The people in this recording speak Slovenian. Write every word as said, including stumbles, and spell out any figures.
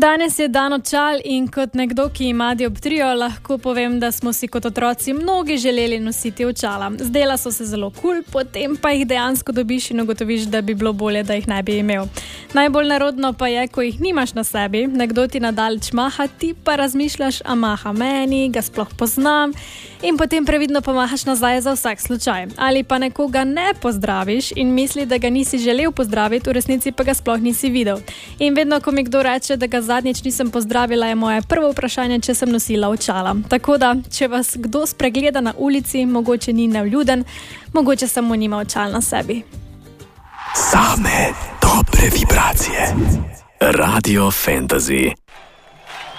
Danes je dan očal in kot nekdo, ki ima dioptrijo, lahko povem, da smo si kot otroci mnogi želeli nositi očala. Zdela so se zelo kul, potem pa jih dejansko dobiš in ugotoviš, da bi bilo bolje, da jih ne bi imel. Najbolj nerodno pa je, ko jih nimaš na sebi, nekdo ti nadaleč maha, ti pa razmišljaš, a maha meni, ga sploh poznam, in potem previdno pomahaš nazaj za vsak slučaj. Ali pa nekoga ne pozdraviš in misli, da ga nisi želel pozdraviti, v resnici pa ga sploh nisi videl. In vedno, ko mi kdo reče, da ga zadnjič nisem pozdravila, je moje prvo vprašanje, če sem nosila očala. Tako da, če vas kdo spregleda na ulici, mogoče ni nevljuden, mogoče samo nima očal na sebi. Same dobre vibracije. Radio Fantasy.